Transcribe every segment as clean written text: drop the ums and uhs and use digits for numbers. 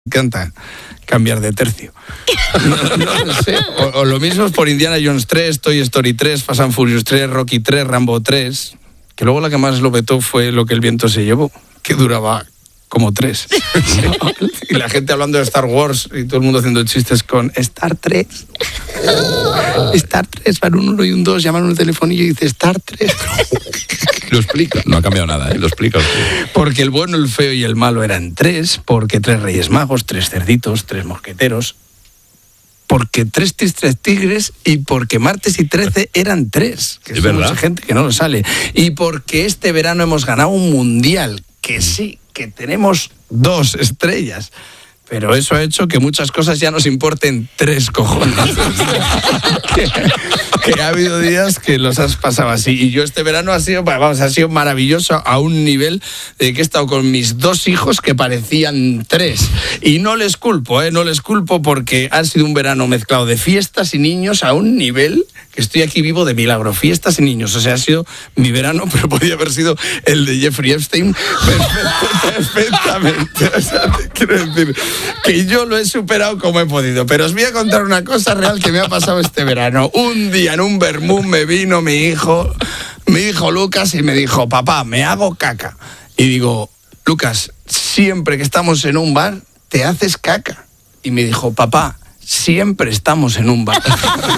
encanta cambiar de tercio. No lo sé. O lo mismo es por Indiana Jones 3, Toy Story 3, Fast and Furious 3, Rocky 3, Rambo 3, que luego la que más lo vetó fue Lo que el viento se llevó, que duraba como 3. Y la gente hablando de Star Wars y todo el mundo haciendo chistes con Star 3. Star 3, van un 1 y un 2, llaman un telefonillo y dice Star 3. Lo explica, no ha cambiado nada, lo explica. Porque el bueno, el feo y el malo eran 3, porque 3 reyes magos, 3 cerditos, 3 mosqueteros, porque 3 tigres y porque martes y 13 eran 3. Que es verdad. Mucha gente que no lo sale. Y porque este verano hemos ganado un mundial, que sí, que tenemos 2 estrellas. Pero eso ha hecho que muchas cosas ya nos importen 3 cojones. que ha habido días que los has pasado así. Y yo este verano ha sido maravilloso a un nivel de que he estado con mis 2 hijos que parecían 3. Y no les culpo, no les culpo porque ha sido un verano mezclado de fiestas y niños a un nivel que estoy aquí vivo de milagro. Fiestas y niños. O sea, ha sido mi verano, pero podía haber sido el de Jeffrey Epstein perfectamente. O sea, te quiero decir que yo lo he superado como he podido. Pero os voy a contar una cosa real que me ha pasado este verano. Un día en un vermú me vino mi hijo Lucas y me dijo, papá, me hago caca. Y digo, Lucas, siempre que estamos en un bar, te haces caca. Y me dijo, papá, siempre estamos en un bar.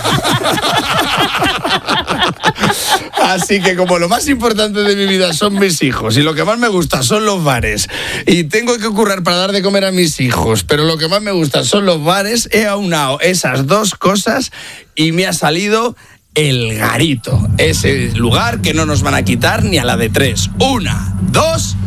Así que como lo más importante de mi vida son mis hijos y lo que más me gusta son los bares y tengo que currar para dar de comer a mis hijos, pero lo que más me gusta son los bares, he aunado esas 2 cosas y me ha salido El Garito, ese lugar que no nos van a quitar ni a la de 3. 1, 2...